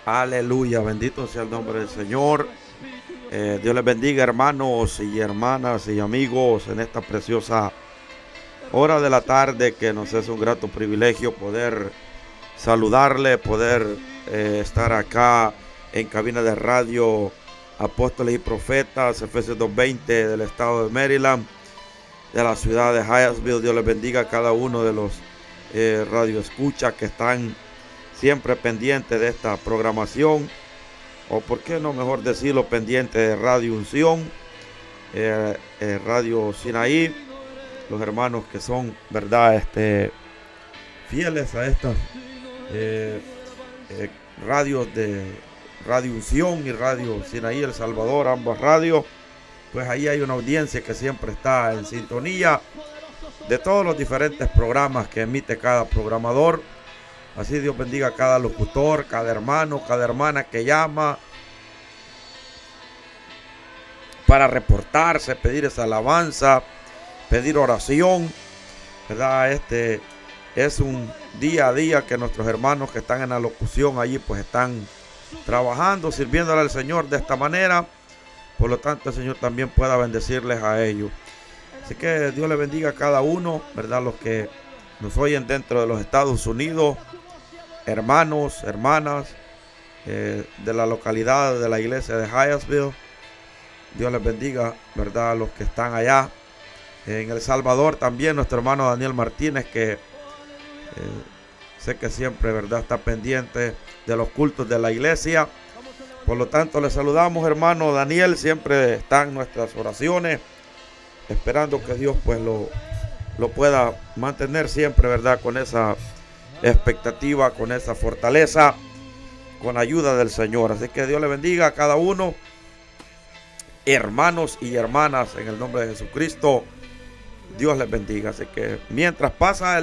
Aleluya, bendito sea el nombre del Señor. Dios les bendiga, hermanos y hermanas y amigos, en esta preciosa hora de la tarde, que nos es un grato privilegio poder saludarle, poder estar acá en cabina de radio Apóstoles y Profetas, Efesios 2:20 del estado de Maryland, de la ciudad de Hyattsville. Dios les bendiga a cada uno de los radioescuchas que están siempre pendientes de esta programación, o por qué no mejor decirlo, pendiente de Radio Unción, Radio Sinaí, los hermanos que son, verdad, fieles a estas radios de Radio Unción y Radio Sinaí El Salvador, ambas radios. Pues ahí hay una audiencia que siempre está en sintonía de todos los diferentes programas que emite cada programador. Así Dios bendiga a cada locutor, cada hermano, cada hermana que llama para reportarse, pedir esa alabanza, pedir oración, ¿verdad? Es un día a día que nuestros hermanos que están en la locución allí pues están trabajando, sirviéndole al Señor de esta manera. Por lo tanto, el Señor también pueda bendecirles a ellos. Así que Dios les bendiga a cada uno, ¿verdad? Los que nos oyen dentro de los Estados Unidos, hermanos, hermanas de la localidad de la iglesia de Hyattsville. Dios les bendiga, ¿verdad? A los que están allá en El Salvador también, nuestro hermano Daniel Martínez, que sé que siempre, ¿verdad?, está pendiente de los cultos de la iglesia. Por lo tanto, le saludamos, hermano Daniel. Siempre están nuestras oraciones, esperando que Dios pues lo pueda mantener siempre, ¿verdad?, con esa expectativa, con esa fortaleza, con ayuda del Señor. Así que Dios le bendiga a cada uno, hermanos y hermanas, en el nombre de Jesucristo. Dios les bendiga. Así que mientras pasa